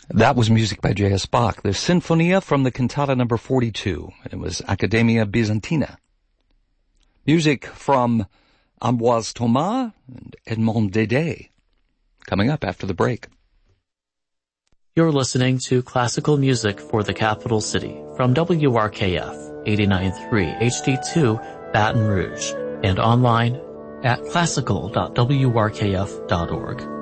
That was music by J.S. Bach, the Sinfonia from the Cantata number 42. It was Academia Byzantina. Music from Ambroise Thomas and Edmond Dede. Coming up after the break. You're listening to Classical Music for the Capital City from WRKF 89.3 HD2 Baton Rouge and online at classical.wrkf.org.